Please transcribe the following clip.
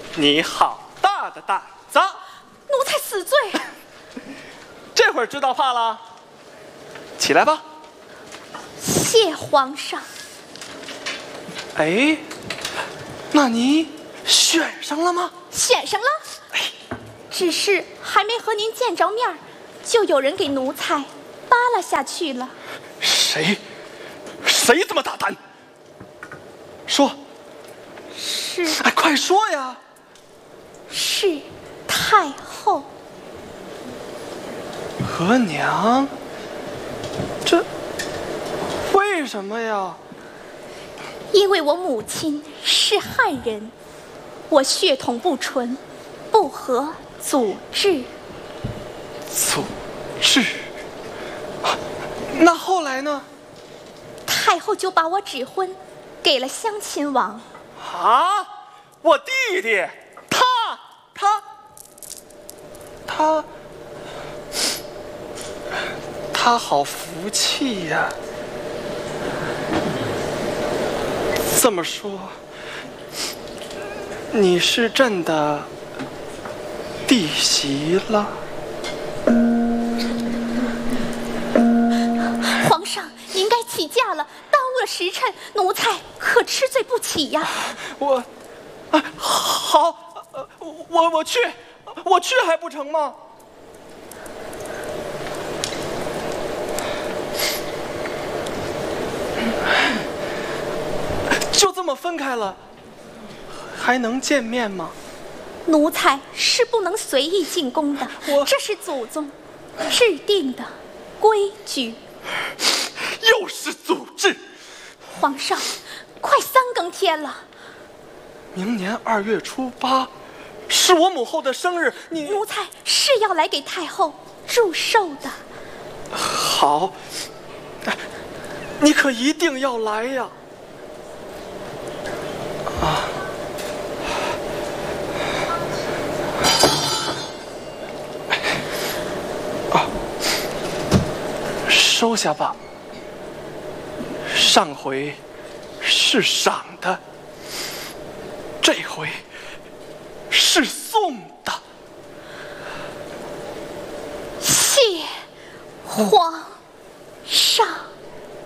你好大的胆子！ 奴才死罪。 这会儿知道怕了？起来吧。 谢皇上。 哎，那你选上了吗？ 选上了，只是还没和您见着面，就有人给奴才扒拉下去了。 谁这么大胆？说。 是。 哎，快说呀！ 是太后。 额娘，这为什么呀？ 因为我母亲是汉人，我血统不纯，不合祖制。 祖制？那后来呢？ 太后就把我指婚给了襄亲王。 啊，我弟弟，他好福气呀！这么说，你是朕的弟媳了？ 皇上，您该起驾了，耽误了时辰，奴才可吃罪不起呀。 好，我去还不成吗？就这么分开了，还能见面吗？ 奴才是不能随意进宫的，这是祖宗制定的规矩。 又是祖制！ 皇上，快3更天了。 明年2月初8，是我母后的生日， 奴才是要来给太后祝寿的。 好，你可一定要来呀！收下吧。上回是赏的，这回是送的。 谢皇